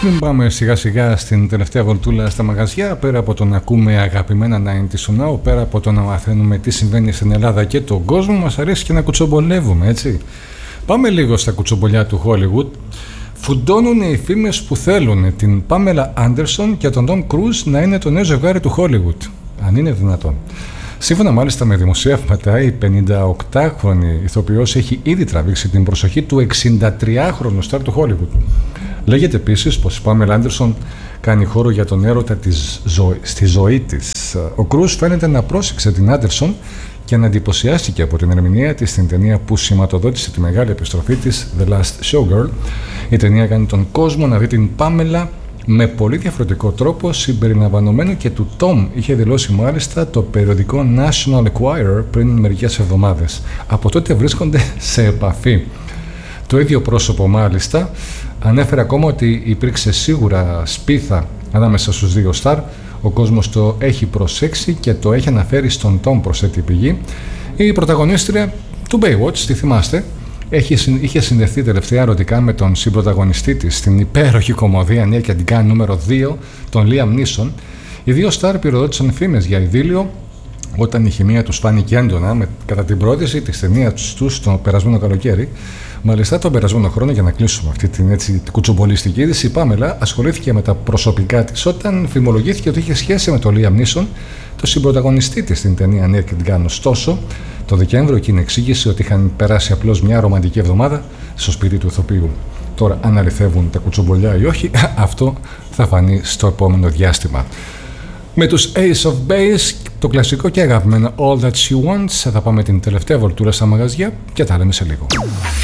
Πριν πάμε σιγά σιγά στην τελευταία βολτούλα στα μαγαζιά, πέρα από το να ακούμε αγαπημένα 90's Now, πέρα από το να μαθαίνουμε τι συμβαίνει στην Ελλάδα και τον κόσμο, μας αρέσει και να κουτσομπολεύουμε, έτσι. Πάμε λίγο στα κουτσομπολιά του Hollywood. Φουντώνουν οι φήμες που θέλουν την Πάμελα Άντερσον και τον Τόμ Κρούζ να είναι το νέο ζευγάρι του Hollywood. Αν είναι δυνατόν. Σύμφωνα μάλιστα με δημοσιεύματα, η 58χρονη ηθοποιός έχει ήδη τραβήξει την προσοχή του 63χρονου στάρ του Hollywood. Λέγεται επίσης πως η Πάμελα Άντερσον κάνει χώρο για τον έρωτα στη ζωή της. Ο Κρούζ φαίνεται να πρόσεξε την Άντερσον και να εντυπωσιάστηκε από την ερμηνεία της στην ταινία που σηματοδότησε τη μεγάλη επιστροφή της, The Last Showgirl. Η ταινία κάνει τον κόσμο να δει την Πάμελα με πολύ διαφορετικό τρόπο, συμπεριλαμβανομένου και του Tom, είχε δηλώσει μάλιστα το περιοδικό National Enquirer πριν μερικές εβδομάδες. Από τότε βρίσκονται σε επαφή. Το ίδιο πρόσωπο μάλιστα ανέφερε ακόμα ότι υπήρξε σίγουρα σπίθα ανάμεσα στους δύο στάρ. Ο κόσμος το έχει προσέξει και το έχει αναφέρει στον Tom, προσθέτει η πηγή. Η πρωταγωνίστρια του Baywatch, τη θυμάστε, είχε συνδεθεί τελευταία ερωτικά με τον συμπρωταγωνιστή της στην υπέροχη κομμωδία Νέα και Αντικά νούμερο 2, τον Liam Neeson. Οι δύο στάρ πυροδότησαν φήμες για ειδήλιο όταν η χημεία τους φάνηκε έντονα κατά την πρόταση της ταινίας τους το περασμένο καλοκαίρι. Μάλιστα, τον περασμένο χρόνο, για να κλείσουμε αυτή την κουτσομπολιστική είδηση, η Πάμελα ασχολήθηκε με τα προσωπικά της όταν φημολογήθηκε ότι είχε σχέση με τον Liam Neeson, το συμπρωταγωνιστή της στην ταινία Νέα και Αντικά. Ωστόσο, το Δεκέμβριο εκείνη εξήγησε ότι είχαν περάσει απλώς μια ρομαντική εβδομάδα στο σπίτι του ηθοποιού. Τώρα, αν αληθεύουν τα κουτσομπολιά ή όχι, αυτό θα φανεί στο επόμενο διάστημα. Με τους Ace of Base, το κλασικό και αγαπημένο All That She Wants, θα πάμε την τελευταία βολτούρα στα μαγαζιά και τα λέμε σε λίγο.